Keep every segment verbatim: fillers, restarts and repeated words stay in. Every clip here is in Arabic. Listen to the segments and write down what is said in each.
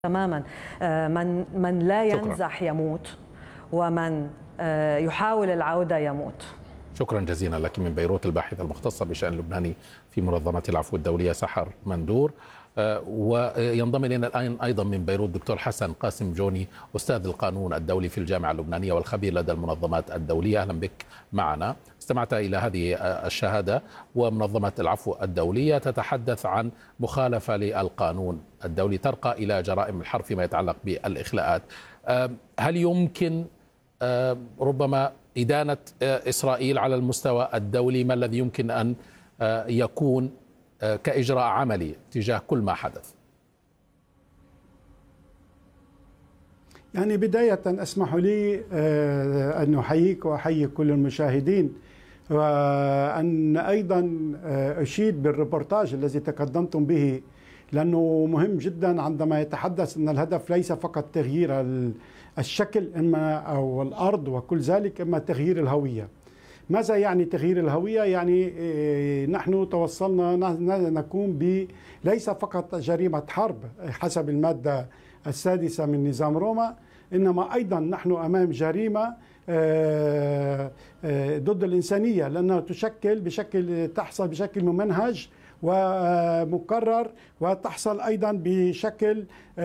تماما. من من لا ينزح شكرا. يموت، ومن يحاول العودة يموت. شكرا جزيلا لك من بيروت الباحثة المختصة بشأن لبناني في منظمة العفو الدولية سحر مندور. وينضم إلينا الآن أيضا من بيروت دكتور حسن قاسم جوني، أستاذ القانون الدولي في الجامعة اللبنانية والخبير لدى المنظمات الدولية. أهلا بك معنا. استمعت إلى هذه الشهادة، ومنظمة العفو الدولية تتحدث عن مخالفة للقانون الدولي ترقى إلى جرائم الحرب فيما يتعلق بالإخلاءات. هل يمكن ربما إدانة إسرائيل على المستوى الدولي؟ ما الذي يمكن أن يكون كإجراء عملي تجاه كل ما حدث؟ يعني بداية اسمحوا لي أن أحييك وأحيي كل المشاهدين، وأن أيضا أشيد بالريبورتاج الذي تقدمتم به، لأنه مهم جدا عندما يتحدث أن الهدف ليس فقط تغيير الشكل إما أو الأرض وكل ذلك، إما تغيير الهوية. ماذا يعني تغيير الهوية؟ يعني نحن توصلنا نقوم ب ليس فقط جريمة حرب حسب المادة السادسة من نظام روما، إنما أيضا نحن أمام جريمة ضد الإنسانية، لأنها تشكل بشكل تحصل بشكل ممنهج ومكرر، وتحصل أيضا بشكل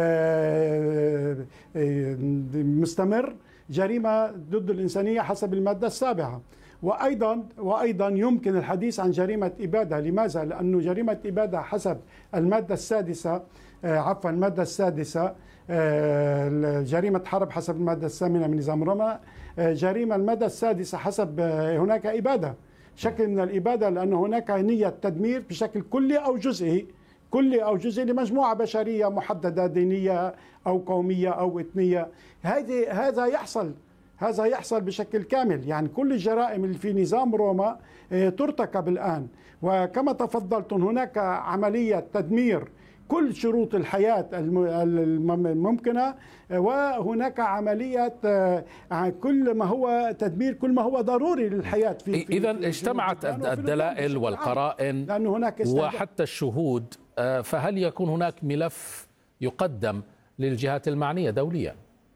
مستمر جريمة ضد الإنسانية حسب المادة السابعة. وأيضا وأيضا يمكن الحديث عن جريمة إبادة. لماذا؟ لأنه جريمة إبادة حسب المادة السادسة عفوا المادة السادسة جريمة حرب حسب المادة الثامنة من نظام روما، جريمة المادة السادسة حسب هناك إبادة، شكل من الإبادة، لأن هناك نية تدمير بشكل كلي أو جزئي كلي أو جزئي لمجموعة بشرية محددة، دينية أو قومية أو إثنية. هذه هذا يحصل هذا يحصل بشكل كامل. يعني كل الجرائم اللي في نظام روما ترتكب الآن. وكما تفضلتم هناك عملية تدمير كل شروط الحياة الممكنة، وهناك عملية كل ما هو تدمير كل ما هو ضروري للحياة. في, في إذا اجتمعت الدلائل والقرائن وحتى الشهود، فهل يكون هناك ملف يقدم للجهات المعنية دوليا؟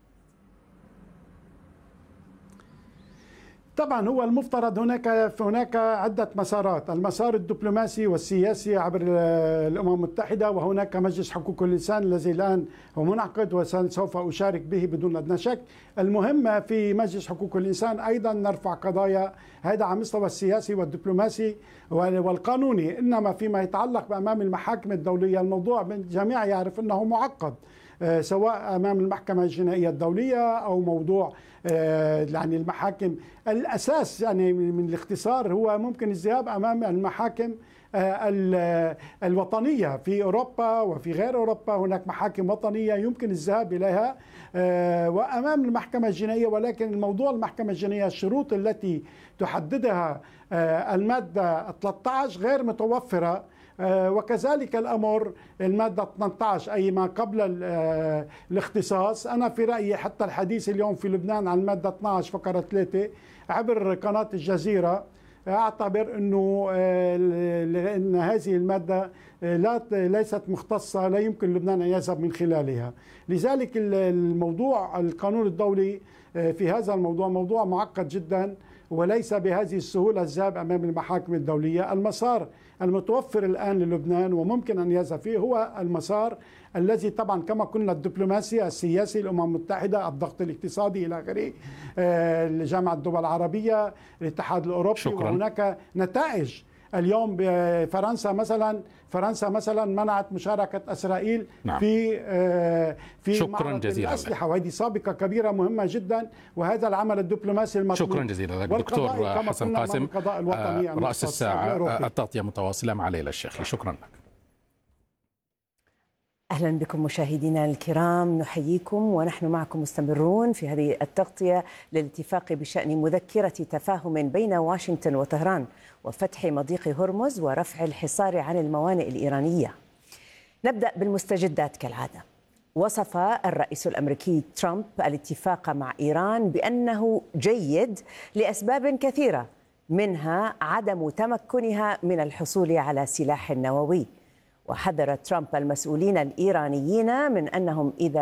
طبعا هو المفترض هناك هناك عدة مسارات، المسار الدبلوماسي والسياسي عبر الأمم المتحدة، وهناك مجلس حقوق الإنسان الذي الآن هو منعقد وسوف أشارك به بدون أدنى شك. المهم في مجلس حقوق الإنسان أيضا نرفع قضايا هذا على المستوى السياسي والدبلوماسي والقانوني، إنما فيما يتعلق بأمام المحاكم الدولية الموضوع الجميع يعرف أنه معقد، سواء أمام المحكمة الجنائية الدولية أو موضوع يعني المحاكم. الأساس يعني من الاختصار هو ممكن الذهاب أمام المحاكم الوطنية في أوروبا وفي غير أوروبا. هناك محاكم وطنية يمكن الذهاب إليها وأمام المحكمة الجنائية، ولكن الموضوع المحكمة الجنائية الشروط التي تحددها المادة ثلاثة عشر غير متوفرة، وكذلك الأمر المادة ثمانية عشر أي ما قبل الاختصاص. أنا في رأيي حتى الحديث اليوم في لبنان عن المادة اثني عشر فقرة ثلاثة عبر قناة الجزيرة، أعتبر أنه أن هذه المادة لا ليست مختصة، لا يمكن لبنان أن يذهب من خلالها. لذلك الموضوع القانون الدولي في هذا الموضوع موضوع معقد جدا، وليس بهذه السهولة الذهاب أمام المحاكم الدولية. المسار المتوفر الآن للبنان وممكن أن يذهب فيه هو المسار الذي طبعا كما قلنا الدبلوماسي السياسي، الأمم المتحدة، الضغط الاقتصادي إلى آخره، جامعة الدول العربية، الاتحاد الأوروبي. شكرا. وهناك نتائج اليوم بفرنسا مثلا فرنسا مثلا منعت مشاركة إسرائيل نعم. في في شكرا جزيلا الأسلحة، وهذه سابقة كبيرة مهمة جدا، وهذا العمل الدبلوماسي المطلوب. شكرا جزيلا لك دكتور حسن قاسم، رأس الساعة التغطية متواصلة مع ليلى الشيخي. شكرا لك. أهلا بكم مشاهدينا الكرام، نحييكم ونحن معكم مستمرون في هذه التغطية للاتفاق بشأن مذكرة تفاهم بين واشنطن وطهران وفتح مضيق هرمز ورفع الحصار عن الموانئ الإيرانية. نبدأ بالمستجدات كالعادة. وصف الرئيس الأمريكي ترامب الاتفاق مع إيران بأنه جيد لأسباب كثيرة، منها عدم تمكنها من الحصول على سلاح نووي. وحذر ترامب المسؤولين الإيرانيين من أنهم إذا